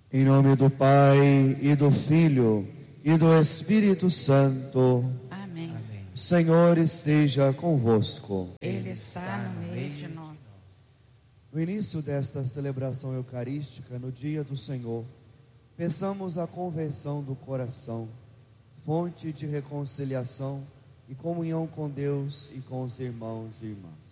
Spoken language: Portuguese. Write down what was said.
Em nome do Pai, e do Filho, e do Espírito Santo. Amém. O Senhor esteja convosco. Ele está no meio de nós. No início desta celebração eucarística, no dia do Senhor, peçamos a conversão do coração, fonte de reconciliação e comunhão com Deus e com os irmãos e irmãs.